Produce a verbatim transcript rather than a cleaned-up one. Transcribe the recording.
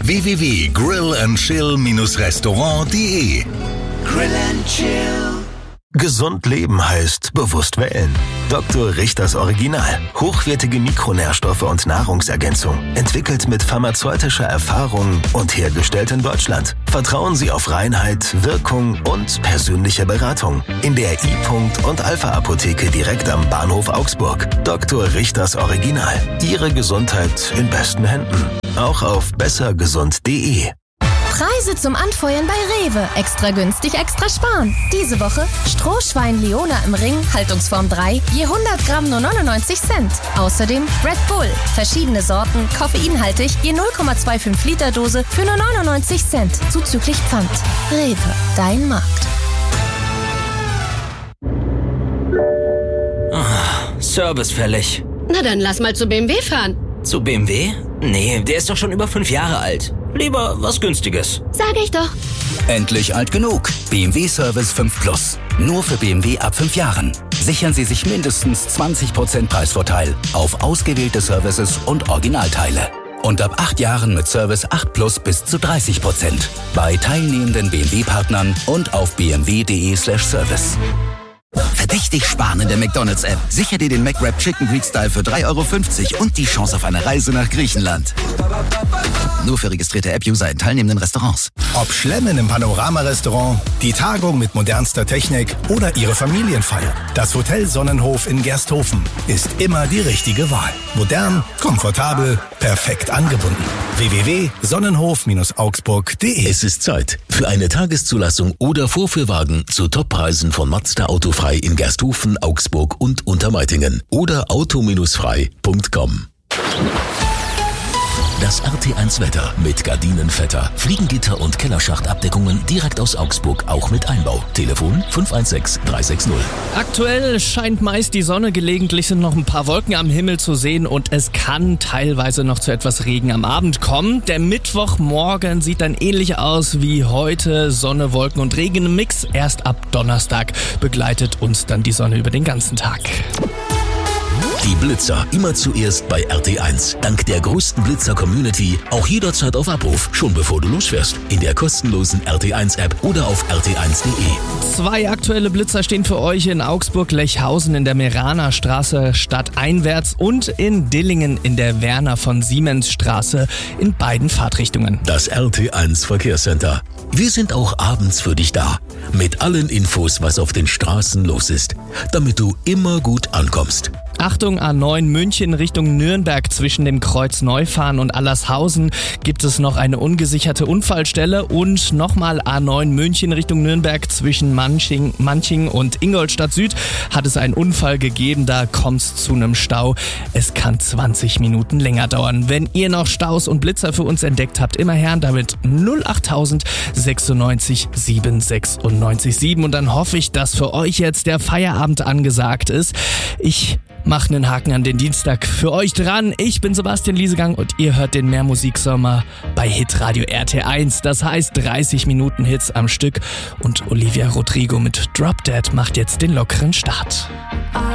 w w w punkt grill and chill restaurant punkt de. Grill and Chill. Gesund leben heißt bewusst wählen. Doktor Richters Original. Hochwertige Mikronährstoffe und Nahrungsergänzung. Entwickelt mit pharmazeutischer Erfahrung und hergestellt in Deutschland. Vertrauen Sie auf Reinheit, Wirkung und persönliche Beratung. In der I. und Alpha-Apotheke direkt am Bahnhof Augsburg. Doktor Richters Original. Ihre Gesundheit in besten Händen. Auch auf besser gesund punkt de. Preise zum Anfeuern bei Rewe. Extra günstig, extra sparen. Diese Woche Strohschwein Leona im Ring, Haltungsform drei, je hundert Gramm nur neunundneunzig Cent. Außerdem Red Bull, verschiedene Sorten, koffeinhaltig, je null Komma fünfundzwanzig Liter Dose für nur neunundneunzig Cent, zuzüglich Pfand. Rewe, dein Markt. Oh, Service fällig. Na dann lass mal zu B M W fahren. Zu B M W? Nee, der ist doch schon über fünf Jahre alt. Lieber was Günstiges. Sag ich doch. Endlich alt genug. B M W Service fünf Plus. Nur für B M W ab fünf Jahren. Sichern Sie sich mindestens zwanzig Prozent Preisvorteil auf ausgewählte Services und Originalteile. Und ab acht Jahren mit Service acht Plus bis zu dreißig Prozent. Bei teilnehmenden B M W-Partnern und auf b m w punkt de slash service. Verdächtig sparen in der McDonald's-App. Sicher dir den McWrap Chicken Greek Style für drei Euro fünfzig und die Chance auf eine Reise nach Griechenland. Nur für registrierte App-User in teilnehmenden Restaurants. Ob Schlemmen im Panorama-Restaurant, die Tagung mit modernster Technik oder Ihre Familienfeier. Das Hotel Sonnenhof in Gersthofen ist immer die richtige Wahl. Modern, komfortabel, perfekt angebunden. w w w punkt sonnenhof augsburg punkt de. Es ist Zeit für eine Tageszulassung oder Vorführwagen zu Toppreisen von Mazda Autofrei in Gersthofen, Augsburg und Untermeitingen oder auto frei punkt com. Das R T eins Wetter mit Gardinenvetter, Fliegengitter und Kellerschachtabdeckungen direkt aus Augsburg, auch mit Einbau. Telefon fünf eins sechs drei sechs null. Aktuell scheint meist die Sonne, gelegentlich sind noch ein paar Wolken am Himmel zu sehen und es kann teilweise noch zu etwas Regen am Abend kommen. Der Mittwochmorgen sieht dann ähnlich aus wie heute. Sonne, Wolken und Regen im Mix. Erst ab Donnerstag begleitet uns dann die Sonne über den ganzen Tag. Die Blitzer immer zuerst bei R T eins. Dank der größten Blitzer-Community auch jederzeit auf Abruf, schon bevor du losfährst. In der kostenlosen R T eins App oder auf r t eins punkt de. Zwei aktuelle Blitzer stehen für euch in Augsburg-Lechhausen in der Meraner Straße stadteinwärts und in Dillingen in der Werner von Siemens Straße in beiden Fahrtrichtungen. Das R T eins Verkehrscenter. Wir sind auch abends für dich da. Mit allen Infos, was auf den Straßen los ist. Damit du immer gut ankommst. Achtung, A neun München Richtung Nürnberg. Zwischen dem Kreuz Neufahren und Allershausen gibt es noch eine ungesicherte Unfallstelle. Und nochmal A neun München Richtung Nürnberg. Zwischen Manching, Manching und Ingolstadt Süd hat es einen Unfall gegeben. Da kommt es zu einem Stau. Es kann zwanzig Minuten länger dauern. Wenn ihr noch Staus und Blitzer für uns entdeckt habt, immer her damit null acht null null sechsundneunzig sieben sechsundneunzig sieben. Und dann hoffe ich, dass für euch jetzt der Feierabend angesagt ist. Ich mache einen Haken an den Dienstag für euch dran. Ich bin Sebastian Liesegang und ihr hört den Mehrmusiksommer bei Hitradio R T eins. Das heißt dreißig Minuten Hits am Stück und Olivia Rodrigo mit Drop Dead macht jetzt den lockeren Start.